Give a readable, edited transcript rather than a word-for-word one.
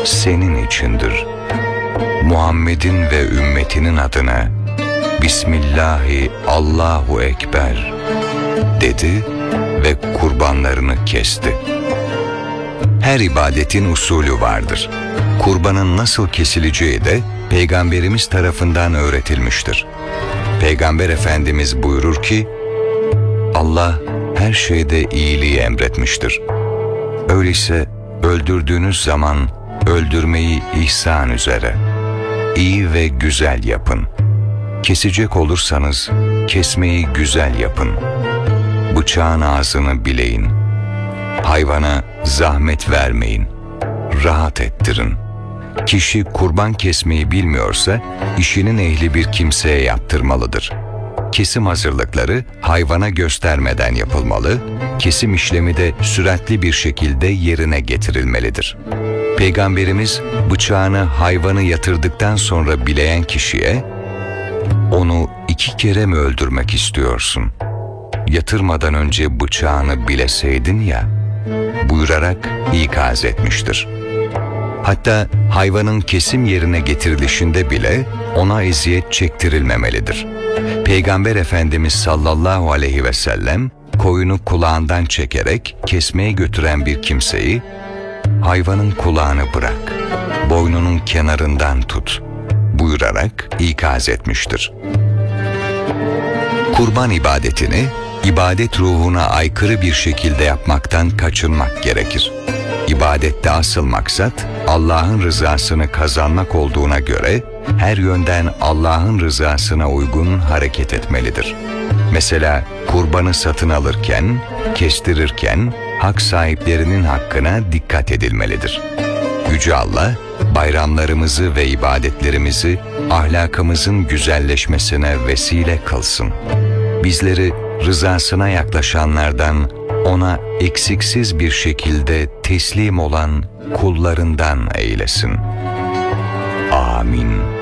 senin içindir. Muhammed'in ve ümmetinin adına Bismillahi Allahu Ekber dedi ve kurbanlarını kesti. Her ibadetin usulü vardır. Kurbanın nasıl kesileceği de Peygamberimiz tarafından öğretilmiştir. Peygamber Efendimiz buyurur ki, Allah her şeyde iyiliği emretmiştir. Öyleyse öldürdüğünüz zaman öldürmeyi ihsan üzere, iyi ve güzel yapın. Kesecek olursanız kesmeyi güzel yapın. Bıçağın ağzını bileyin. Hayvana zahmet vermeyin. Rahat ettirin. Kişi kurban kesmeyi bilmiyorsa işinin ehli bir kimseye yaptırmalıdır. Kesim hazırlıkları hayvana göstermeden yapılmalı, kesim işlemi de süratli bir şekilde yerine getirilmelidir. Peygamberimiz bıçağını hayvanı yatırdıktan sonra bileyen kişiye, "Onu 2 kere mi öldürmek istiyorsun? Yatırmadan önce bıçağını bileseydin ya," buyurarak ikaz etmiştir. Hatta hayvanın kesim yerine getirilişinde bile ona eziyet çektirilmemelidir. Peygamber Efendimiz sallallahu aleyhi ve sellem koyunu kulağından çekerek kesmeye götüren bir kimseyi, "Hayvanın kulağını bırak, boynunun kenarından tut," buyurarak ikaz etmiştir. Kurban ibadetini, ibadet ruhuna aykırı bir şekilde yapmaktan kaçınmak gerekir. İbadette asıl maksat Allah'ın rızasını kazanmak olduğuna göre her yönden Allah'ın rızasına uygun hareket etmelidir. Mesela kurbanı satın alırken, kestirirken hak sahiplerinin hakkına dikkat edilmelidir. Yüce Allah, bayramlarımızı ve ibadetlerimizi ahlakımızın güzelleşmesine vesile kılsın. Bizleri rızasına yaklaşanlardan, ona eksiksiz bir şekilde teslim olan kullarından eylesin. Amin.